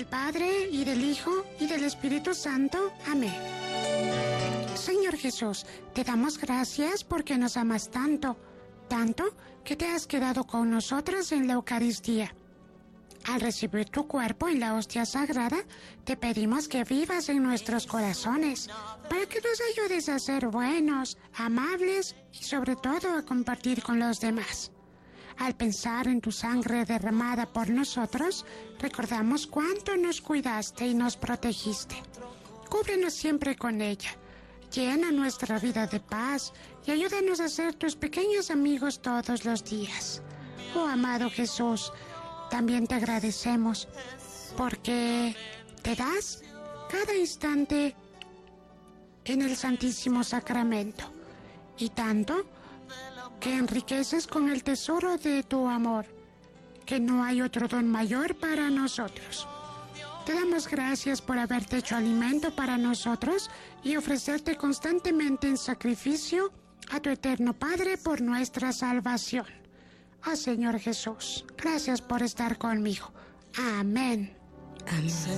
del Padre, y del Hijo, y del Espíritu Santo. Amén. Señor Jesús, te damos gracias porque nos amas tanto, tanto que te has quedado con nosotros en la Eucaristía. Al recibir tu cuerpo en la hostia sagrada, te pedimos que vivas en nuestros corazones, para que nos ayudes a ser buenos, amables y sobre todo a compartir con los demás. Al pensar en tu sangre derramada por nosotros, recordamos cuánto nos cuidaste y nos protegiste. Cúbrenos siempre con ella. Llena nuestra vida de paz y ayúdanos a ser tus pequeños amigos todos los días. Oh amado Jesús, también te agradecemos porque te das cada instante en el Santísimo Sacramento y tanto que enriqueces con el tesoro de tu amor, que no hay otro don mayor para nosotros. Te damos gracias por haberte hecho alimento para nosotros y ofrecerte constantemente en sacrificio a tu eterno Padre por nuestra salvación. Oh Señor Jesús, gracias por estar conmigo. Amén. Amén.